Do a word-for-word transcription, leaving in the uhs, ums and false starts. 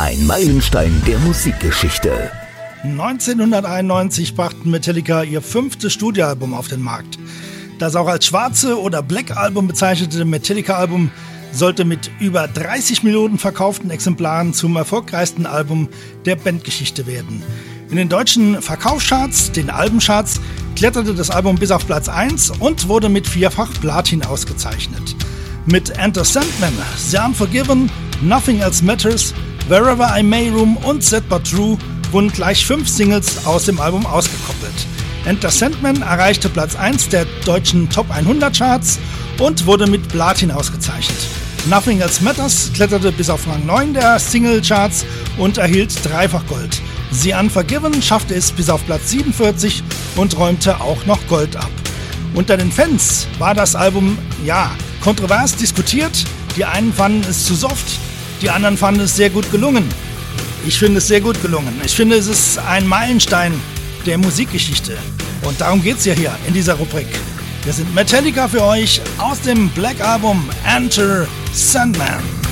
Ein Meilenstein der Musikgeschichte. neunzehnhunderteinundneunzig brachten Metallica ihr fünftes Studioalbum auf den Markt. Das auch als Schwarze- oder Black-Album bezeichnete Metallica-Album sollte mit über dreißig Millionen verkauften Exemplaren zum erfolgreichsten Album der Bandgeschichte werden. In den deutschen Verkaufscharts, den Albencharts, kletterte das Album bis auf Platz eins und wurde mit vierfach Platin ausgezeichnet. Mit Enter Sandman, The Unforgiven, Nothing Else Matters, Wherever I May Roam und Sad But True wurden gleich fünf Singles aus dem Album ausgekoppelt. Enter Sandman erreichte Platz eins der deutschen Top hundert Charts und wurde mit Platin ausgezeichnet. Nothing Else Matters kletterte bis auf Rang neun der Single-Charts und erhielt dreifach Gold. The Unforgiven schaffte es bis auf Platz siebenundvierzig und räumte auch noch Gold ab. Unter den Fans war das Album, ja, kontrovers diskutiert. Die einen fanden es zu soft, die anderen fanden es sehr gut gelungen. Ich finde es sehr gut gelungen. Ich finde, es ist ein Meilenstein der Musikgeschichte. Und darum geht es ja hier in dieser Rubrik. Wir sind Metallica für euch aus dem Black Album Enter Sandman.